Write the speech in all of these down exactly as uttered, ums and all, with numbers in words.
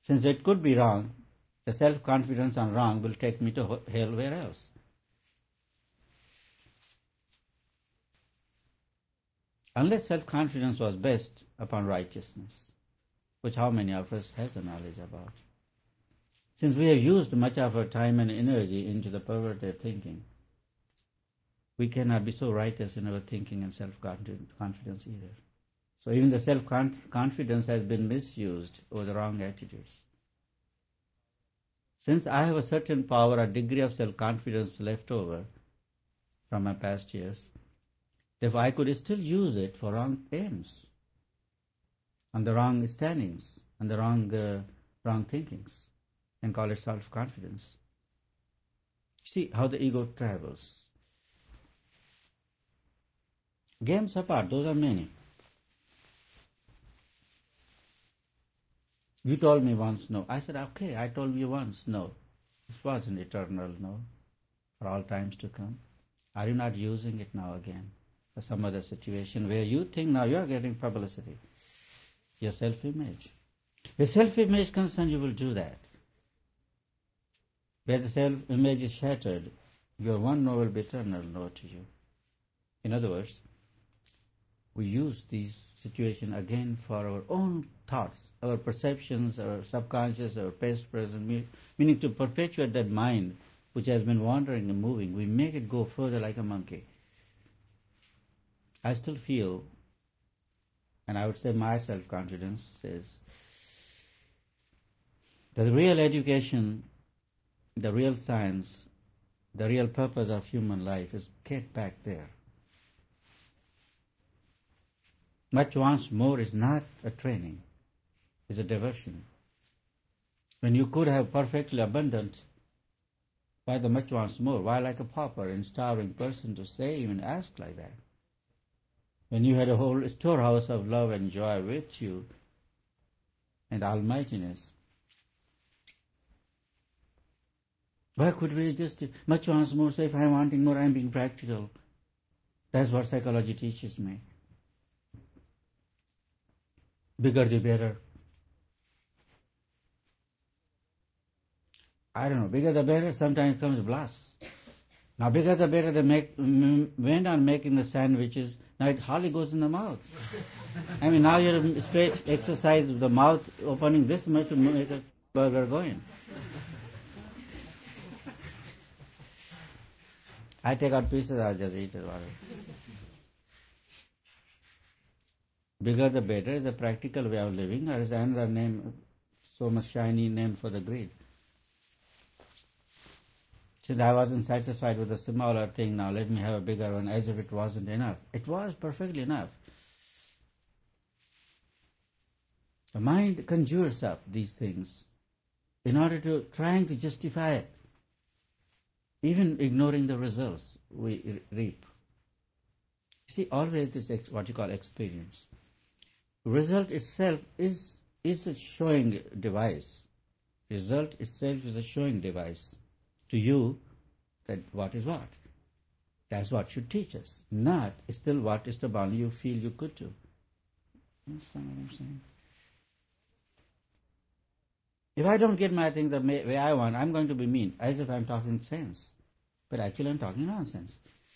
Since it could be wrong, the self-confidence on wrong will take me to hell, where else? Unless self-confidence was based upon righteousness, which how many of us have the knowledge about? Since we have used much of our time and energy into the perverted thinking, we cannot be so righteous in our thinking and self-confidence either. So even the self-confidence has been misused over the wrong attitudes. Since I have a certain power or degree of self-confidence left over from my past years, therefore I could still use it for wrong aims, on the wrong standings, on the wrong, uh, wrong thinkings, and call it self-confidence. See how the ego travels. Games apart, those are many. You told me once no. I said, okay, I told you once no. This was an eternal no, for all times to come. Are you not using it now again for some other situation where you think now you are getting publicity? Your self-image. Your self-image concerned, you will do that. Where the self-image is shattered, your one no will be eternal no to you. In other words, we use these situations again for our own thoughts, our perceptions, our subconscious, our past, present, meaning to perpetuate that mind which has been wandering and moving. We make it go further like a monkey. I still feel, and I would say my self-confidence says, that the real education, the real science, the real purpose of human life is get back there. Much wants more is not a training, it's a diversion. When you could have perfectly abundant, why the much wants more? Why like a pauper and starving person to say, even ask like that? When you had a whole storehouse of love and joy with you and almightiness, why could we just, much wants more, say if I'm wanting more, I'm being practical. That's what psychology teaches me. Bigger the better. I don't know, bigger the better, sometimes comes blast. Now bigger the better, they make, went on making the sandwiches, now it hardly goes in the mouth. I mean, now you're straight exercise with the mouth opening this much to make a burger going. I take out pieces, I'll just eat it. Bigger the better is a practical way of living, or is another name, so much shiny name for the greed. Since I wasn't satisfied with a smaller thing, now let me have a bigger one, as if it wasn't enough. It was perfectly enough. The mind conjures up these things in order to trying to justify it, even ignoring the results we reap. You see, always this ex- what you call experience. Result itself is is a showing device. Result itself is a showing device to you that what is what. That's what should teach us. Not still what is the bound you feel you could do. Understand what I'm saying? If I don't get my thing the way I want, I'm going to be mean, as if I'm talking sense. But actually I'm talking nonsense.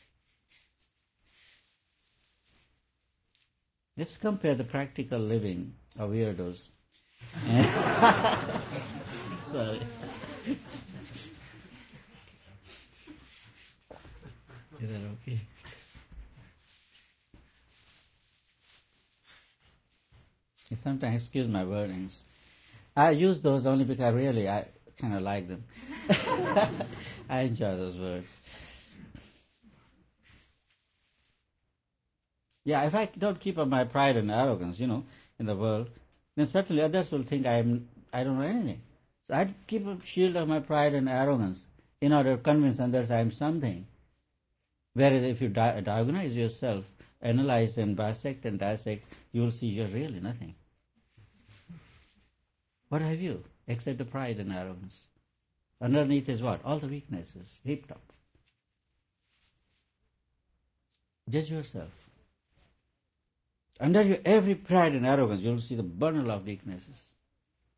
Let's compare the practical living of weirdos. Sorry. Is that okay? You sometimes excuse my wordings. I use those only because really I kind of like them. I enjoy those words. Yeah, if I don't keep up my pride and arrogance, you know, in the world, then certainly others will think I am I don't know anything. So I keep a shield of my pride and arrogance in order to convince others I am something. Whereas if you di- diagnose yourself, analyze and bisect and dissect, you will see you're really nothing. What have you except the pride and arrogance? Underneath is what? All the weaknesses heaped up. Judge yourself. Under your every pride and arrogance, you will see the bundle of weaknesses.